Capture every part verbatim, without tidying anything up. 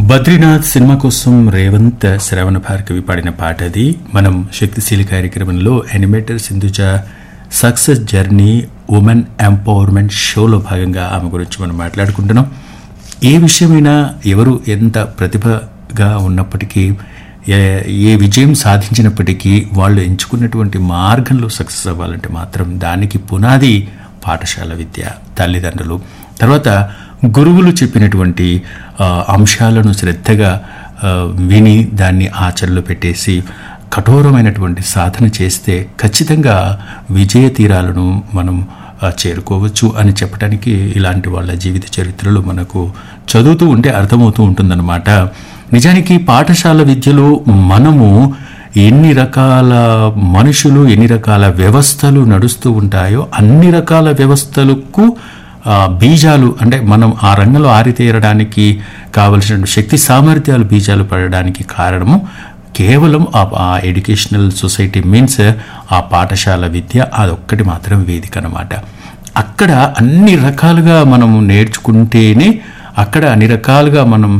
Badrinath cinema కోసం రేవంత్ శ్రవణ భార్గవి పాడిన పాట అది. మనం శక్తిశీలి కార్యక్రమంలో animator Sindhuja success journey women empowerment షోలో భాగంగా ఆమె గురించి మనం మాట్లాడుకుంటున్నాం. ఏ విషయమైనా ఎవరు ఎంత ప్రతిభగా ఉన్నప్పటికీ, ఏ విజయం సాధించినప్పటికీ వాళ్ళు ఎంచుకున్నటువంటి మార్గంలో సక్సెస్ అవ్వాలంటే మాత్రం దానికి పునాది పాఠశాల విద్య, తల్లిదండ్రులు, తర్వాత గురువులు చెప్పినటువంటి అంశాలను శ్రద్ధగా విని దాన్ని ఆచరణలో పెట్టేసి కఠోరమైనటువంటి సాధన చేస్తే ఖచ్చితంగా విజయ తీరాలను మనం చేరుకోవచ్చు అని చెప్పడానికి ఇలాంటి వాళ్ళ జీవిత చరిత్రలు మనకు చదువుతూ ఉంటే అర్థమవుతూ ఉంటుందన్నమాట. నిజానికి పాఠశాల విద్యలో మనము ఎన్ని రకాల మనుషులు, ఎన్ని రకాల వ్యవస్థలు నడుస్తూ ఉంటాయో అన్ని రకాల వ్యవస్థలకు బీజాలు, అంటే మనం ఆ రంగంలో ఆరితేరడానికి కావలసిన శక్తి సామర్థ్యాలు బీజాలు పడడానికి కారణము కేవలం ఆ ఎడ్యుకేషనల్ సొసైటీ మీన్స్ ఆ పాఠశాల విద్య, అదొక్కటి మాత్రం వేదిక అన్నమాట. అక్కడ అన్ని రకాలుగా మనం నేర్చుకుంటేనే, అక్కడ అన్ని రకాలుగా మనం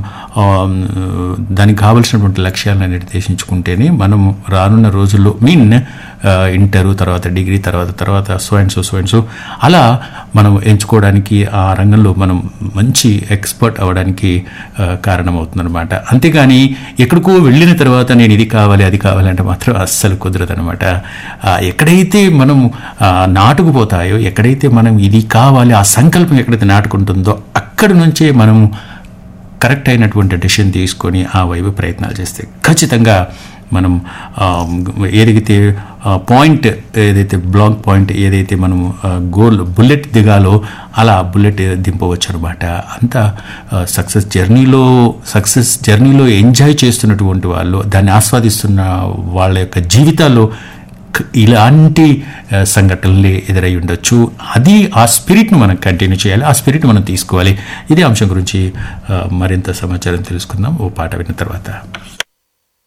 దానికి కావలసినటువంటి లక్ష్యాలను నిర్దేశించుకుంటేనే మనం రానున్న రోజుల్లో మీన్ ఇంటరు, తర్వాత డిగ్రీ, తర్వాత తర్వాత so and so so and so అలా మనం ఎంచుకోవడానికి, ఆ రంగంలో మనం మంచి ఎక్స్పర్ట్ అవ్వడానికి కారణమవుతుందన్నమాట. అంతేగాని ఎక్కడికో వెళ్ళిన తర్వాత నేను ఇది కావాలి అది కావాలి అంటే మాత్రం అస్సలు కుదరదనమాట. ఎక్కడైతే మనం నాటుకుపోతాయో, ఎక్కడైతే మనం ఇది కావాలి ఆ సంకల్పం ఎక్కడైతే నాటుకుంటుందో అక్కడి నుంచే మనం కరెక్ట్ అయినటువంటి డెసిషన్ తీసుకొని ఆ వైపు ప్రయత్నాలు చేస్తే ఖచ్చితంగా మనం ఏదైతే పాయింట్, ఏదైతే బ్లాక్ పాయింట్, ఏదైతే మనం గోల్ బుల్లెట్ దిగాలో అలా బుల్లెట్ దింపవచ్చు అనమాట. అంతా సక్సెస్ జర్నీలో సక్సెస్ జర్నీలో ఎంజాయ్ చేస్తున్నటువంటి వాళ్ళు, దాన్ని ఆస్వాదిస్తున్న వాళ్ళ యొక్క జీవితాల్లో ఇలాంటి సంఘటనలే ఎదురై ఉండొచ్చు. అది ఆ స్పిరిట్ను మనం కంటిన్యూ చేయాలి, ఆ స్పిరిట్ మనం తీసుకోవాలి. ఇదే అంశం గురించి మరింత సమాచారం తెలుసుకుందాం ఓ పాట విన్న తర్వాత.